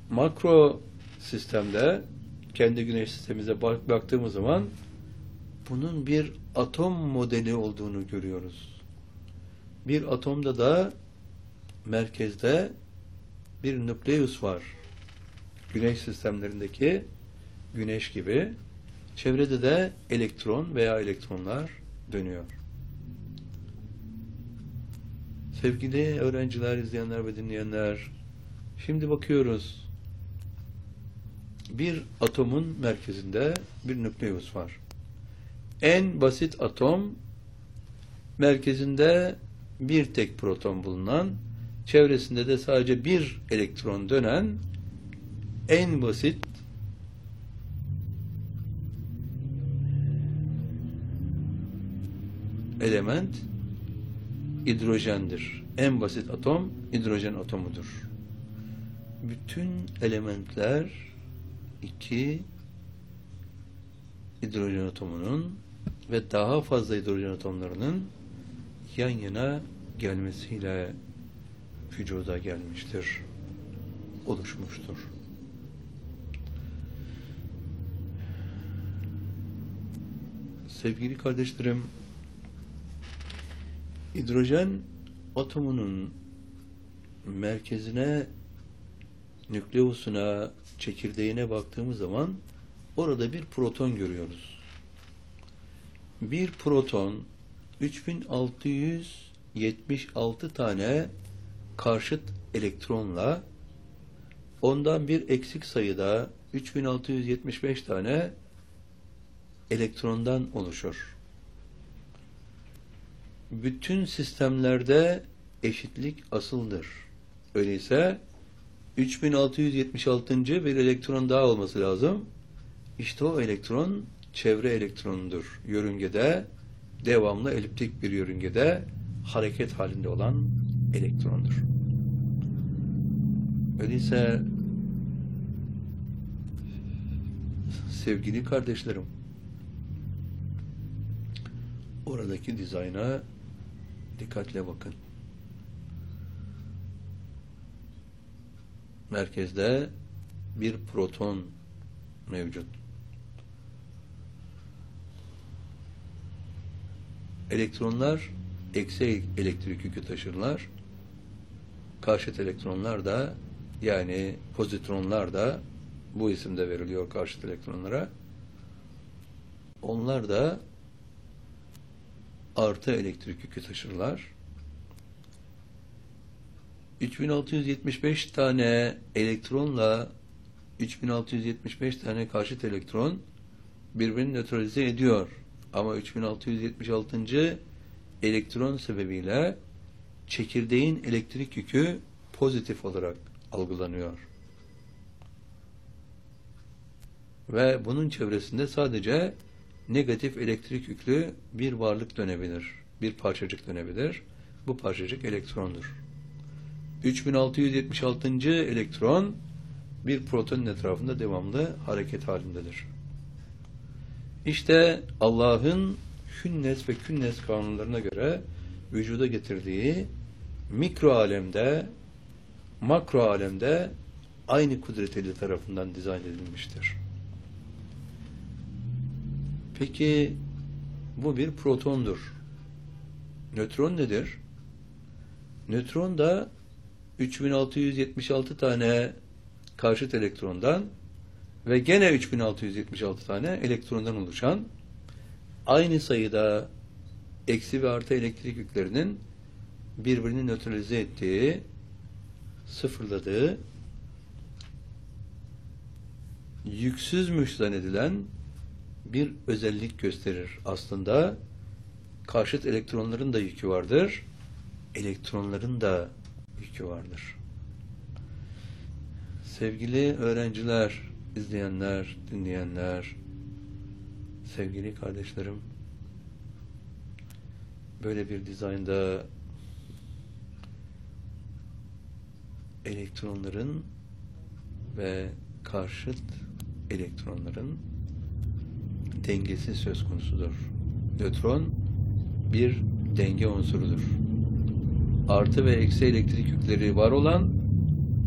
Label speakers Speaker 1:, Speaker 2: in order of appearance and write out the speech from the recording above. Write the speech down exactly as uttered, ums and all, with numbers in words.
Speaker 1: makro sistemde, kendi güneş sistemimize bak baktığımız zaman bunun bir atom modeli olduğunu görüyoruz. Bir atomda da merkezde bir nükleus var. Güneş sistemlerindeki güneş gibi. Çevrede de elektron veya elektronlar dönüyor. Sevgili öğrenciler, izleyenler ve dinleyenler, şimdi bakıyoruz. Bir atomun merkezinde bir nükleus var. En basit atom, merkezinde bir tek proton bulunan, çevresinde de sadece bir elektron dönen en basit element hidrojendir. En basit atom hidrojen atomudur. Bütün elementler iki hidrojen atomunun ve daha fazla hidrojen atomlarının yan yana gelmesiyle vücuda gelmiştir, oluşmuştur. Sevgili kardeşlerim, hidrojen atomunun merkezine, nükleusuna, çekirdeğine baktığımız zaman orada bir proton görüyoruz. Bir proton üç bin altı yüz yetmiş altı tane karşıt elektronla, ondan bir eksik sayıda üç bin altı yüz yetmiş beş tane elektrondan oluşur. Bütün sistemlerde eşitlik asıldır. Öyleyse üç bin altı yüz yetmiş altıncı bir elektron daha olması lazım. İşte o elektron çevre elektronudur. Yörüngede, devamlı eliptik bir yörüngede hareket halinde olan elektrondur. Öyleyse sevgili kardeşlerim, oradaki dizayna dikkatle bakın. Merkezde bir proton mevcut. Elektronlar eksi elektrik yükü taşırlar. Karşıt elektronlar da, yani pozitronlar da, bu isimde veriliyor karşıt elektronlara, onlar da artı elektrik yükü taşırlar. üç bin altı yüz yetmiş beş tane elektronla üç bin altı yüz yetmiş beş tane karşıt elektron birbirini nötralize ediyor. Ama üç bin altı yüz yetmiş altıncı elektron sebebiyle çekirdeğin elektrik yükü pozitif olarak algılanıyor. Ve bunun çevresinde sadece negatif elektrik yüklü bir varlık dönebilir. Bir parçacık dönebilir. Bu parçacık elektrondur. üç bin altı yüz yetmiş altıncı elektron bir protonun etrafında devamlı hareket halindedir. İşte Allah'ın hünnes ve künnes kanunlarına göre vücuda getirdiği mikro alemde, makro alemde aynı kudreteli tarafından dizayn edilmiştir. Peki bu bir protondur. Nötron nedir? Nötron da üç bin altı yüz yetmiş altı tane karşıt elektrondan ve gene üç bin altı yüz yetmiş altı tane elektrondan oluşan, aynı sayıda eksi ve artı elektrik yüklerinin birbirini nötralize ettiği, sıfırladığı, yüksüzmüş zannedilen bir özellik gösterir. Aslında karşıt elektronların da yükü vardır, elektronların da yükü vardır. Sevgili öğrenciler, izleyenler, dinleyenler, sevgili kardeşlerim, böyle bir dizaynda elektronların ve karşıt elektronların dengesi söz konusudur. Nötron bir denge unsurudur. Artı ve eksi elektrik yükleri var olan